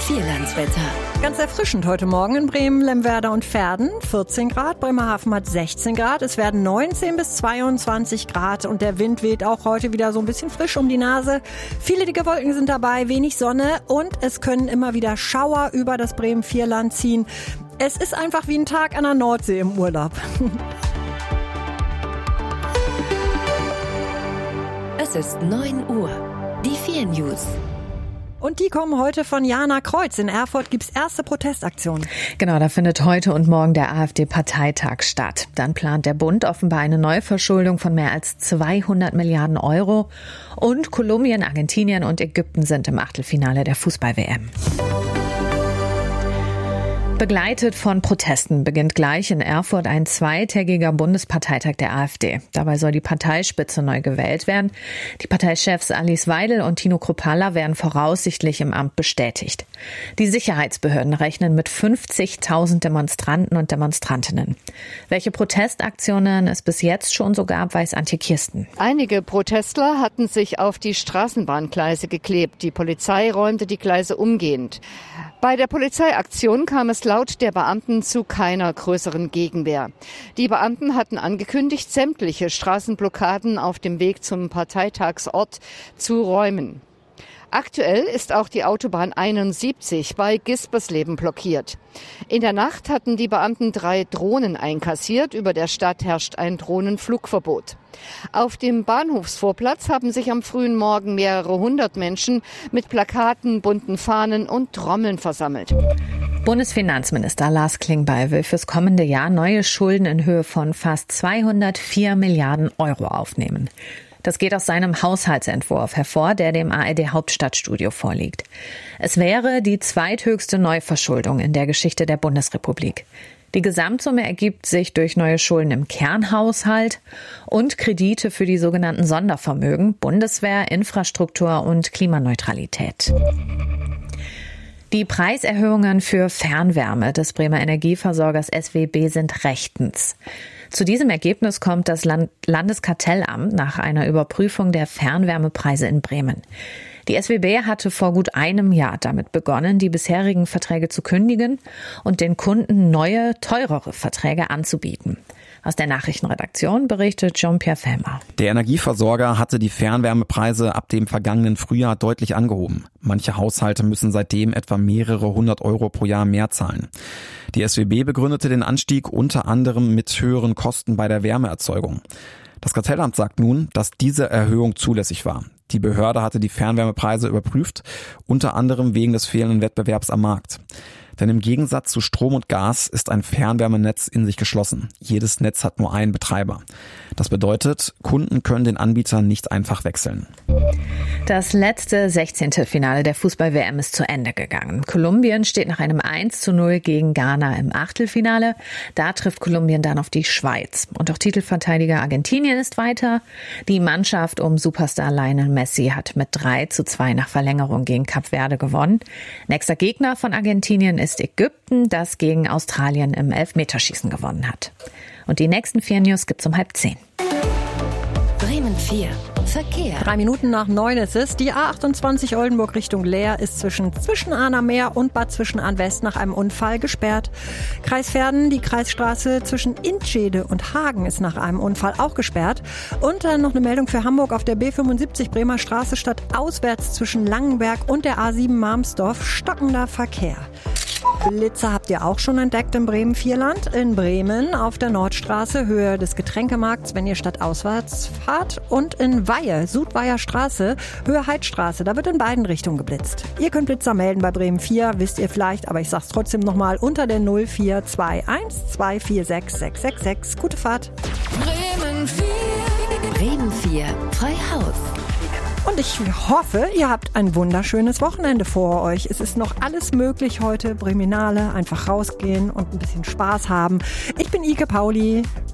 Vierlandswetter. Ganz erfrischend heute Morgen in Bremen, Lemwerder und Verden. 14 Grad, Bremerhaven hat 16 Grad. Es werden 19 bis 22 Grad und der Wind weht auch heute wieder so ein bisschen frisch um die Nase. Viele dicke Wolken sind dabei, wenig Sonne und es können immer wieder Schauer über das Bremen-Vierland ziehen. Es ist einfach wie ein Tag an der Nordsee im Urlaub. Es ist 9 Uhr. Die 4 News. Und die kommen heute von Jana Kreuz. In Erfurt gibt's erste Protestaktionen. Genau, da findet heute und morgen der AfD-Parteitag statt. Dann plant der Bund offenbar eine Neuverschuldung von mehr als 200 Milliarden Euro. Und Kolumbien, Argentinien und Ägypten sind im Achtelfinale der Fußball-WM. Begleitet von Protesten beginnt gleich in Erfurt ein zweitägiger Bundesparteitag der AfD. Dabei soll die Parteispitze neu gewählt werden. Die Parteichefs Alice Weidel und Tino Kruppalla werden voraussichtlich im Amt bestätigt. Die Sicherheitsbehörden rechnen mit 50.000 Demonstranten und Demonstrantinnen. Welche Protestaktionen es bis jetzt schon so gab, weiß Antje Kirsten. Einige Protestler hatten sich auf die Straßenbahngleise geklebt. Die Polizei räumte die Gleise umgehend. Bei der Polizeiaktion kam es laut der Beamten zu keiner größeren Gegenwehr. Die Beamten hatten angekündigt, sämtliche Straßenblockaden auf dem Weg zum Parteitagsort zu räumen. Aktuell ist auch die Autobahn 71 bei Gispersleben blockiert. In der Nacht hatten die Beamten 3 Drohnen einkassiert. Über der Stadt herrscht ein Drohnenflugverbot. Auf dem Bahnhofsvorplatz haben sich am frühen Morgen mehrere hundert Menschen mit Plakaten, bunten Fahnen und Trommeln versammelt. Bundesfinanzminister Lars Klingbeil will fürs kommende Jahr neue Schulden in Höhe von fast 204 Milliarden Euro aufnehmen. Das geht aus seinem Haushaltsentwurf hervor, der dem ARD Hauptstadtstudio vorliegt. Es wäre die zweithöchste Neuverschuldung in der Geschichte der Bundesrepublik. Die Gesamtsumme ergibt sich durch neue Schulden im Kernhaushalt und Kredite für die sogenannten Sondervermögen, Bundeswehr, Infrastruktur und Klimaneutralität. Die Preiserhöhungen für Fernwärme des Bremer Energieversorgers SWB sind rechtens. Zu diesem Ergebnis kommt das Landeskartellamt nach einer Überprüfung der Fernwärmepreise in Bremen. Die SWB hatte vor gut einem Jahr damit begonnen, die bisherigen Verträge zu kündigen und den Kunden neue, teurere Verträge anzubieten. Aus der Nachrichtenredaktion berichtet Jean-Pierre Fellmer. Der Energieversorger hatte die Fernwärmepreise ab dem vergangenen Frühjahr deutlich angehoben. Manche Haushalte müssen seitdem etwa mehrere 100 Euro pro Jahr mehr zahlen. Die SWB begründete den Anstieg unter anderem mit höheren Kosten bei der Wärmeerzeugung. Das Kartellamt sagt nun, dass diese Erhöhung zulässig war. Die Behörde hatte die Fernwärmepreise überprüft, unter anderem wegen des fehlenden Wettbewerbs am Markt. Denn im Gegensatz zu Strom und Gas ist ein Fernwärmenetz in sich geschlossen. Jedes Netz hat nur einen Betreiber. Das bedeutet, Kunden können den Anbieter nicht einfach wechseln. Das letzte 16. Finale der Fußball-WM ist zu Ende gegangen. Kolumbien steht nach einem 1:0 gegen Ghana im Achtelfinale. Da trifft Kolumbien dann auf die Schweiz. Und auch Titelverteidiger Argentinien ist weiter. Die Mannschaft um Superstar Lionel Messi hat mit 3:2 nach Verlängerung gegen Kap Verde gewonnen. Nächster Gegner von Argentinien ist Ägypten, das gegen Australien im Elfmeterschießen gewonnen hat. Und die nächsten 4 News gibt's um 8:30. Bremen 4. Verkehr. 3 Minuten nach 9 ist es. Die A28 Oldenburg Richtung Leer ist zwischen Ahner Meer und Bad Zwischenahn West nach einem Unfall gesperrt. Kreis Verden, die Kreisstraße zwischen Intschede und Hagen ist nach einem Unfall auch gesperrt. Und dann noch eine Meldung für Hamburg auf der B75 Bremer Straße statt auswärts zwischen Langenberg und der A7 Marmsdorf stockender Verkehr. Blitzer habt ihr auch schon entdeckt im Bremen-Vierland. In Bremen auf der Nordstraße, Höhe des Getränkemarkts, wenn ihr stadtauswärts fahrt. Und in Weihe, Südweiher Straße, Höhe Heidstraße. Da wird in beiden Richtungen geblitzt. Ihr könnt Blitzer melden bei Bremen 4, wisst ihr vielleicht, aber ich sag's trotzdem nochmal, unter der 0421 246 666. Gute Fahrt. Bremen 4. Bremen 4. Freihaus. Und ich hoffe, ihr habt ein wunderschönes Wochenende vor euch. Es ist noch alles möglich heute. Breminale, einfach rausgehen und ein bisschen Spaß haben. Ich bin Ike Pauli.